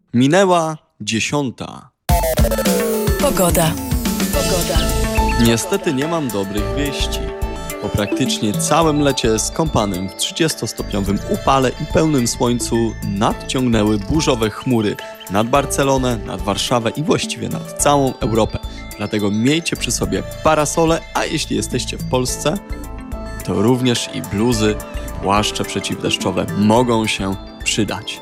Minęła 10. Pogoda. Niestety nie mam dobrych wieści. Po praktycznie całym lecie skąpanym w 30-stopniowym upale i pełnym słońcu nadciągnęły burzowe chmury nad Barcelonę, nad Warszawę i właściwie nad całą Europę. Dlatego miejcie przy sobie parasole, a jeśli jesteście w Polsce, to również i bluzy, i płaszcze przeciwdeszczowe mogą się przydać.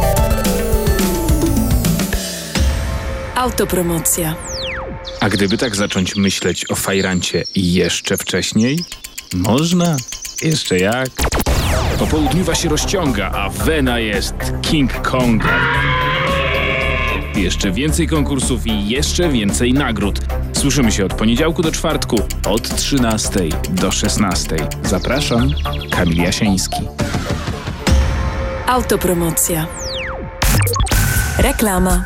Autopromocja. A gdyby tak zacząć myśleć o fajrancie jeszcze wcześniej? Można. Jeszcze jak. Popołudniowa się rozciąga, a wena jest King Konga. Jeszcze więcej konkursów i jeszcze więcej nagród. Słyszymy się od poniedziałku do czwartku, od 13 do 16. Zapraszam, Kamil Jasiński. Autopromocja. Reklama.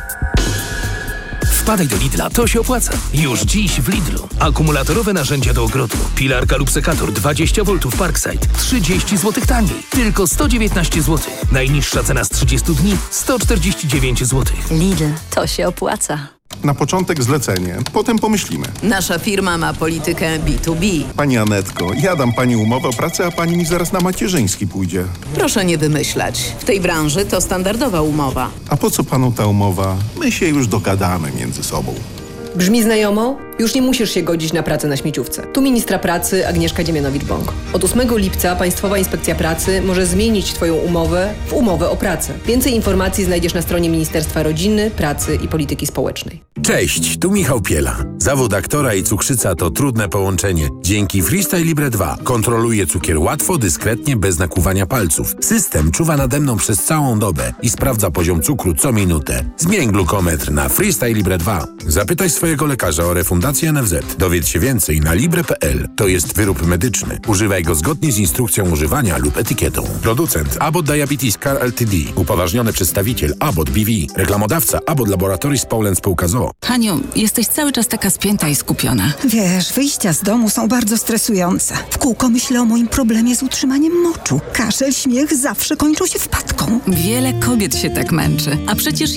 Wpadaj do Lidla, to się opłaca. Już dziś w Lidlu. Akumulatorowe narzędzia do ogrodu. Pilarka lub sekator 20V Parkside. 30 zł taniej. Tylko 119 zł. Najniższa cena z 30 dni 149 zł. Lidl, to się opłaca. Na początek zlecenie, potem pomyślimy. Nasza firma ma politykę B2B. Pani Anetko, ja dam pani umowę o pracę, a pani mi zaraz na macierzyński pójdzie. Proszę nie wymyślać. W tej branży to standardowa umowa. A po co panu ta umowa? My się już dogadamy między sobą. Brzmi znajomo? Już nie musisz się godzić na pracę na śmieciówce. Tu ministra pracy Agnieszka Dziemianowicz-Bąk. Od 8 lipca Państwowa Inspekcja Pracy może zmienić Twoją umowę w umowę o pracę. Więcej informacji znajdziesz na stronie Ministerstwa Rodziny, Pracy i Polityki Społecznej. Cześć, tu Michał Piela. Zawód aktora i cukrzyca to trudne połączenie. Dzięki Freestyle Libre 2 kontroluję cukier łatwo, dyskretnie, bez nakłuwania palców. System czuwa nade mną przez całą dobę i sprawdza poziom cukru co minutę. Zmień glukometr na Freestyle Libre 2. Zapytaj swojego lekarza o refundację NFZ. Dowiedz się więcej na libre.pl. To jest wyrób medyczny. Używaj go zgodnie z instrukcją używania lub etykietą. Producent Abbott Diabetes Care Ltd. Upoważniony przedstawiciel Abbott BV. Reklamodawca Abbott Laboratories Poland Spółka z o.o. Haniu, jesteś cały czas taka spięta i skupiona. Wiesz, wyjścia z domu są bardzo stresujące. W kółko myślę o moim problemie z utrzymaniem moczu. Kaszel, śmiech zawsze kończą się wpadką. Wiele kobiet się tak męczy. A przecież